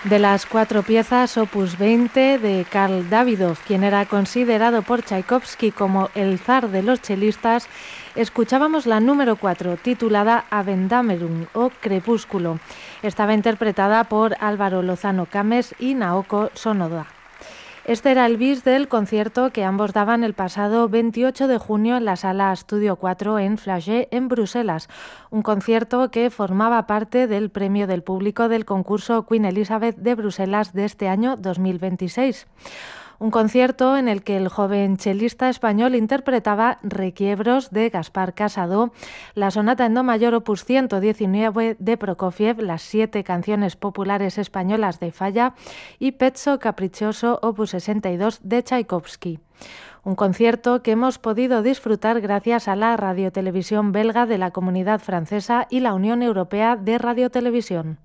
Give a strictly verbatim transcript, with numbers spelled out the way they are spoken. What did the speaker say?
De las cuatro piezas, opus veinte de Karl Davidov, quien era considerado por Tchaikovsky como el zar de los chelistas, escuchábamos la número cuatro, titulada Avendamerum o Crepúsculo. Estaba interpretada por Álvaro Lozano Cames y Naoko Sonoda. Este era el bis del concierto que ambos daban el pasado veintiocho de junio en la Sala Estudio cuatro en Flagey, en Bruselas, un concierto que formaba parte del premio del público del concurso Queen Elizabeth de Bruselas de este año dos mil veintiséis. Un concierto en el que el joven chelista español interpretaba requiebros de Gaspar Casado, la sonata en do mayor opus ciento diecinueve de Prokofiev, las siete canciones populares españolas de Falla y Pezzo Capriccioso opus sesenta y dos de Tchaikovsky. Un concierto que hemos podido disfrutar gracias a la radiotelevisión belga de la Comunidad Francesa y la Unión Europea de Radiotelevisión.